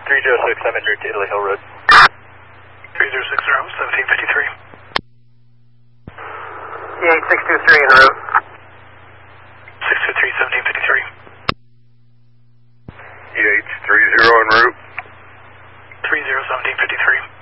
306, I'm en route to Italy Hill Road. 3060, 1753. EH623 en route. 623, 1753. EH30 en route. 30, 1753.